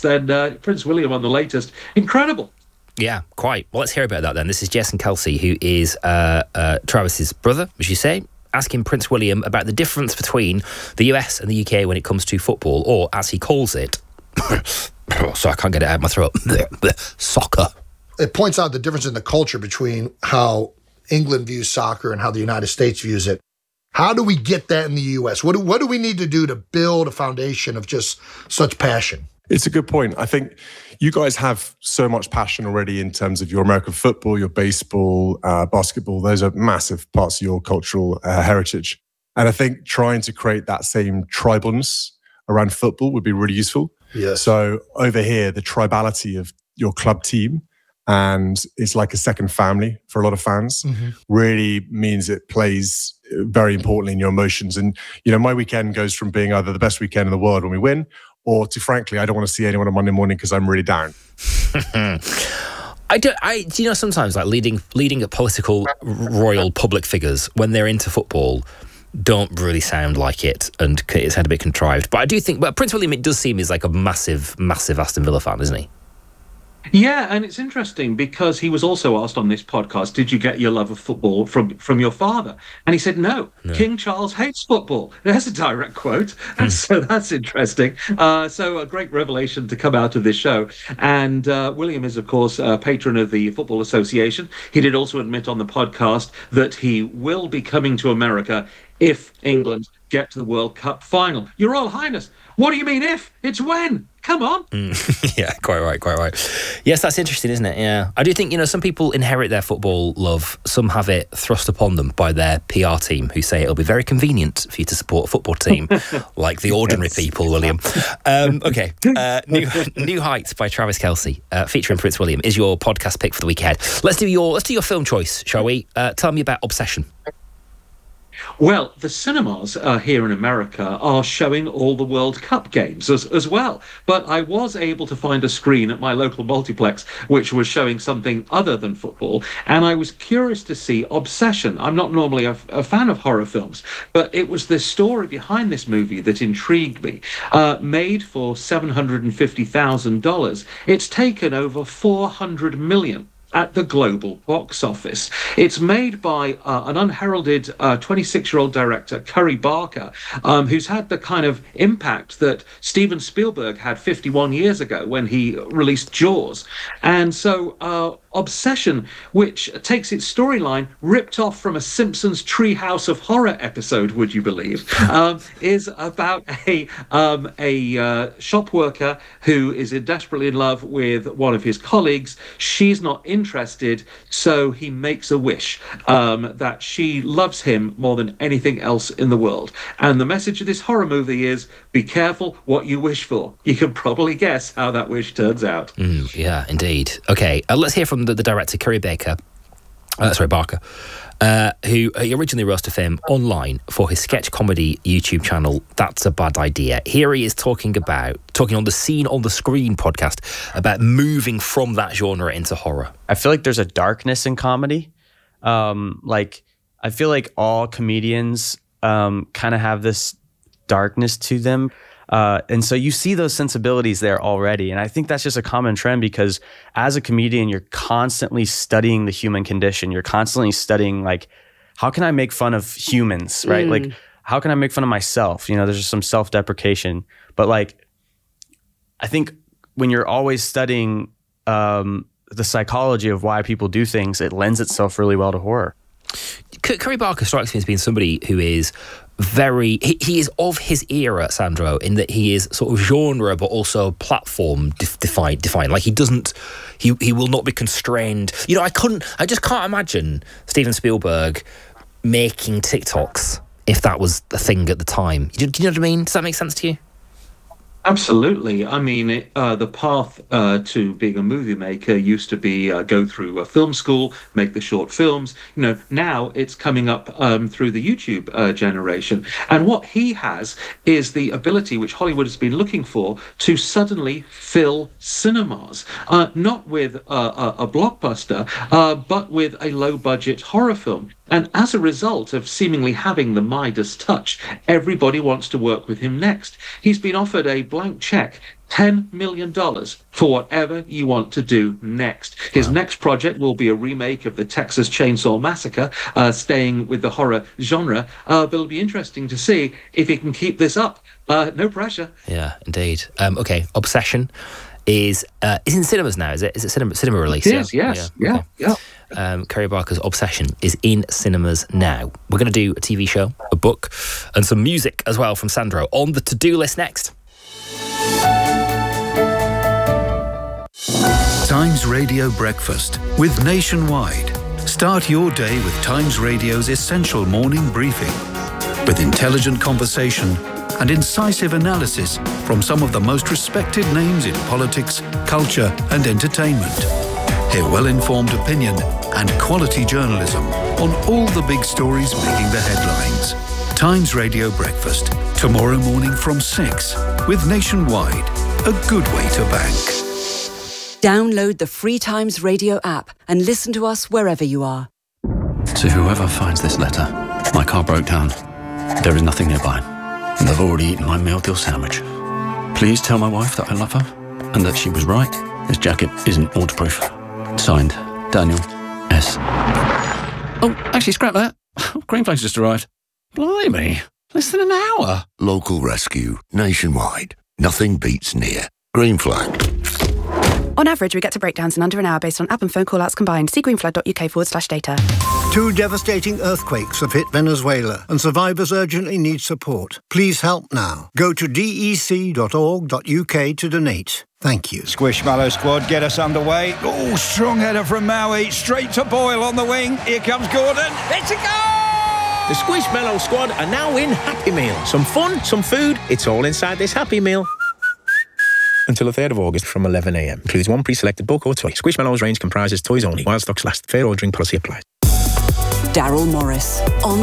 then Prince William on the latest. Incredible. Yeah, quite. Well, let's hear about that then. This is Jason Kelsey, who is Travis's brother, as you say, asking Prince William about the difference between the US and the UK when it comes to football, or as he calls it, so I can't get it out of my throat, soccer. It points out the difference in the culture between how England views soccer and how the United States views it. How do we get that in the U.S.? What do we need to do to build a foundation of just such passion? It's a good point. I think you guys have so much passion already in terms of your American football, your baseball, basketball. Those are massive parts of your cultural heritage. And I think trying to create that same tribalness around football would be really useful. Yes. So over here, the tribality of your club team, and it's like a second family for a lot of fans, really means it plays very importantly in your emotions. And, you know, my weekend goes from being either the best weekend in the world when we win, or to, frankly, I don't want to see anyone on Monday morning because I'm really down. Do you know, sometimes like leading at political royal public figures, when they're into football, don't really sound like it, and it's had a bit contrived. But I do think, but Prince William, it does seem, is like a massive Aston Villa fan, isn't he? Yeah, and it's interesting because he was also asked on this podcast, did you get your love of football from your father? And he said, no, King Charles hates football. There's a direct quote. And so that's interesting. So a great revelation to come out of this show. And William is, of course, a patron of the Football Association. He did also admit on the podcast that he will be coming to America if England get to the World Cup final. Your Royal Highness, what do you mean if? It's when. Come on. Yeah, quite right. Yes, that's interesting, isn't it? Yeah. I do think, you know, some people inherit their football love. Some have it thrust upon them by their PR team, who say it'll be very convenient for you to support a football team, like the ordinary people, William. Okay. New Heights by Travis Kelce, featuring Prince William, is your podcast pick for the weekend. Let's do your film choice, shall we? Tell me about Obsession. Well, the cinemas here in America are showing all the World Cup games as well. But I was able to find a screen at my local multiplex which was showing something other than football. And I was curious to see Obsession. I'm not normally a fan of horror films, but it was the story behind this movie that intrigued me. Made for $750,000. It's taken over $400 million at the global box office. It's made by an unheralded 26-year-old director, Curry Barker, who's had the kind of impact that Steven Spielberg had 51 years ago when he released Jaws. And so Obsession, which takes its storyline ripped off from a Simpsons Treehouse of Horror episode, would you believe, is about a shop worker who is desperately in love with one of his colleagues. She's not interested, so he makes a wish that she loves him more than anything else in the world. And the message of this horror movie is, be careful what you wish for. You can probably guess how that wish turns out. Yeah, indeed. Okay, let's hear from the director, Curry Barker, who he originally rose to fame online for his sketch comedy YouTube channel, That's a Bad Idea. Here he is talking on the Scene on the Screen podcast about moving from that genre into horror. I feel like there's a darkness in comedy. I feel like all comedians kind of have this darkness to them. And so you see those sensibilities there already. And I think that's just a common trend because as a comedian, you're constantly studying the human condition. You're constantly studying, like, how can I make fun of humans, right? Like, how can I make fun of myself? You know, there's just some self-deprecation. But, like, I think when you're always studying the psychology of why people do things, it lends itself really well to horror. Curry Barker strikes me as being somebody who is he is of his era, Sandro, in that he is sort of genre but also platform defined. Like he will not be constrained. You know, I just can't imagine Steven Spielberg making TikToks if that was a thing at the time. Do you know what I mean? Does that make sense to you? Absolutely. I mean, the path to being a movie maker used to be go through a film school, make the short films. You know, now it's coming up through the YouTube generation. And what he has is the ability, which Hollywood has been looking for, to suddenly fill cinemas, not with a blockbuster, but with a low-budget horror film. And as a result of seemingly having the Midas touch, everybody wants to work with him next. He's been offered a blank check $10 million for whatever you want to do next. His next project will be a remake of the Texas Chainsaw Massacre, staying with the horror genre. But it'll be interesting to see if he can keep this up. No pressure. Yeah, indeed. Okay, Obsession is in cinemas now. Is it cinema release? It is, yes. Yeah. Kerry Barker's Obsession is in cinemas now. We're going to do a TV show, a book, and some music as well from Sandro on the to-do list next. Times Radio Breakfast with Nationwide. Start your day with Times Radio's essential morning briefing with intelligent conversation and incisive analysis from some of the most respected names in politics, culture and entertainment. Hear well-informed opinion and quality journalism on all the big stories making the headlines. Times Radio Breakfast, tomorrow morning from 6 with Nationwide, a good way to bank. Download the free Times Radio app and listen to us wherever you are. To whoever finds this letter, my car broke down. There is nothing nearby, and I've already eaten my meal deal sandwich. Please tell my wife that I love her and that she was right. This jacket isn't waterproof. Signed, Daniel S. Oh, actually, scrap that. Green Flag's just arrived. Blimey, less than an hour. Local rescue, nationwide. Nothing beats near. Green Flag. On average, we get to breakdowns in under an hour based on app and phone call-outs combined. See greenflag.uk/data. 2 devastating earthquakes have hit Venezuela and survivors urgently need support. Please help now. Go to dec.org.uk to donate. Thank you. Squishmallow squad, get us underway. Oh, strong header from Maui. Straight to Boyle on the wing. Here comes Gordon. It's a goal! The Squishmallow squad are now in Happy Meal. Some fun, some food. It's all inside this Happy Meal. Until the 3rd of August from 11 a.m. Includes one pre-selected book or toy. Squishmallows range comprises toys only. While stocks last. Fair ordering policy applies. Daryl Morris on